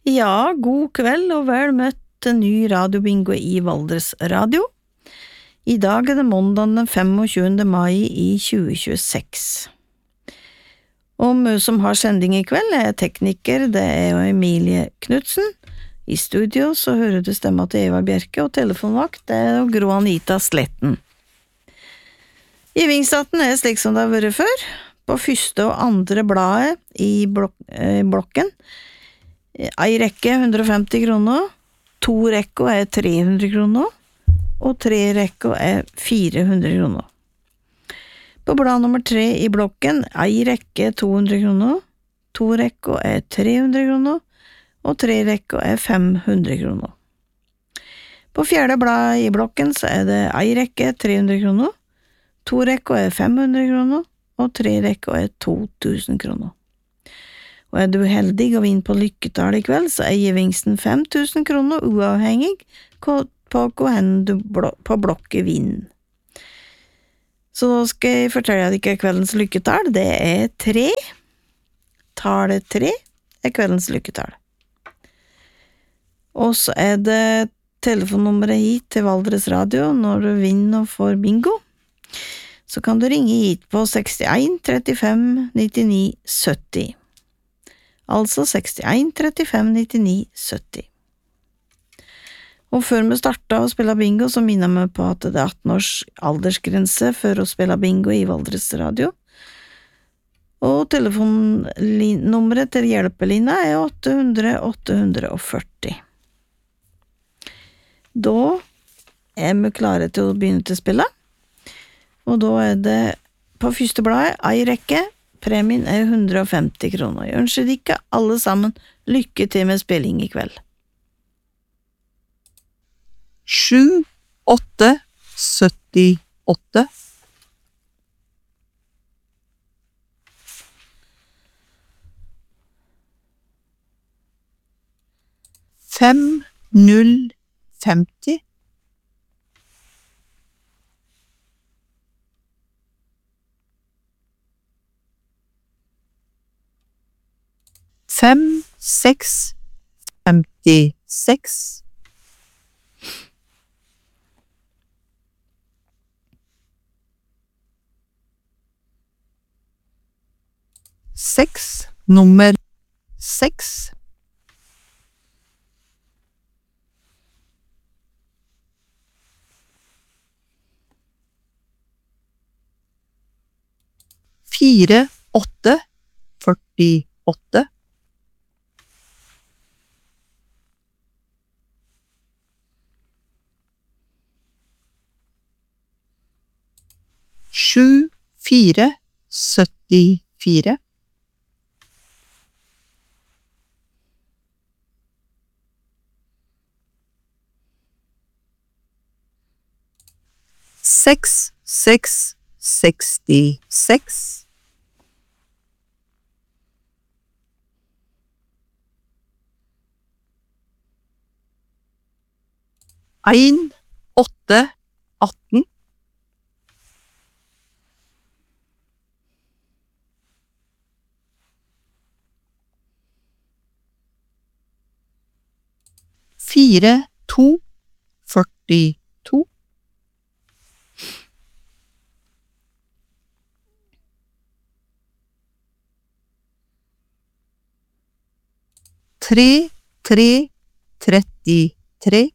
Ja, god kveld og vel møtt til ny radiobingo i Valdres Radio. I dag er det måndag den 25. mai i 2026. Og vi som har sending i kveld er tekniker, det er jo Emilie Knudsen. I studio så hører du stemma til Eva Bjerke, og telefonvakt det er jo Gro Anita Sletten. Gevinstaten er slik som det har vært før. På første og andre bladet i blokken ei rekke 150 kroner, to rekker er 300 kroner, og tre rekker er 400 kroner. På blad nummer 3 i blokken, ei rekke 200 kroner, to rekker er 300 kroner, og tre rekker er 500 kroner. På fjerde blad i blokken så er det ei rekke 300 kroner, to rekker er 500 kroner, og tre rekker er 2000 kroner. Og er du heldig å vinne på lykketall i kveld, så er gevinsten 5000 kroner uavhengig på hvor hen du på blokket vinner. Så nå skal jeg fortelle deg kveldens lykketall. Det er 3. Tallet 3 er kveldens lykketall. Og så er det telefonnummeret hit til Valdres Radio når du vinner og får bingo. Så kan du ringe hit på 61 35 99 70. Altså 61 35 99 70. Og før vi startet å spille bingo, så minner vi på at det er 18 års aldersgrense for å spille bingo i Valdres Radio. Og telefonnummeret til hjelpelinja er 800 840. Da er vi klare til å begynne til spillet. Og da er det på første bladet ei rekke. Premien er 150 kroner. Jeg ønsker dere alle sammen lykke til med spilling i kveld. 7, 8, 78. 5, 0, 50. 5, 6, 56. 6, nummer 6. 4, 8, 48. 7, 4, 74. 6, 6, 66. 1, 8, 18. 4, 2, 42. 3, 3, 33.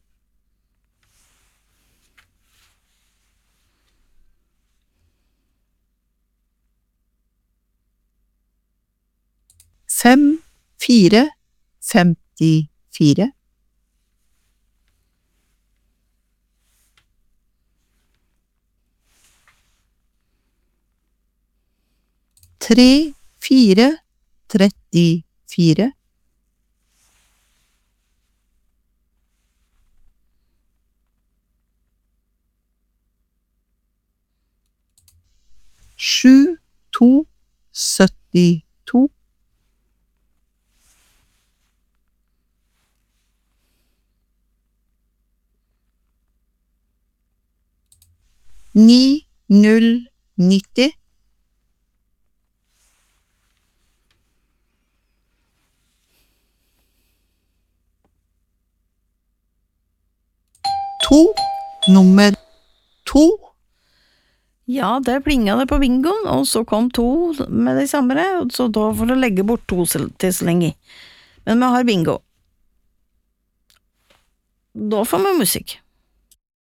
5, 4, 54. 3, 4, 34. 7, 2, 72. 9, 0, 90. 2, nummer 2, Ja, der plinga det på bingoen, og så kom 2 med de samme, og så da får du legge bort 2 til så lenge. Men vi har bingo. Da får vi musikk.